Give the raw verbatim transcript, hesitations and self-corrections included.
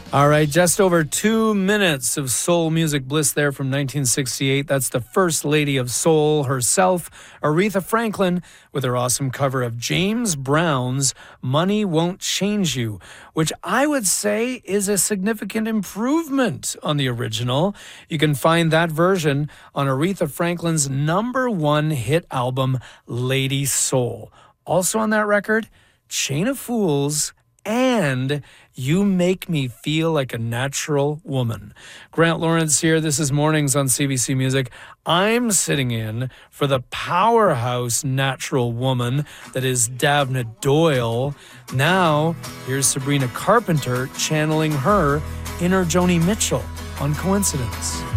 All right, just over two minutes of soul music bliss there from nineteen sixty-eight. That's the First Lady of Soul herself, Aretha Franklin, with her awesome cover of James Brown's Money Won't Change You, which I would say is a significant improvement on the original. You can find that version on Aretha Franklin's number one hit album, Lady Soul. Also on that record, Chain of Fools and You Make Me Feel Like a Natural Woman. Grant Lawrence here. This is Mornings on C B C Music. I'm sitting in for the powerhouse natural woman that is Davna Doyle. Now, here's Sabrina Carpenter channeling her inner Joni Mitchell on Coincidence.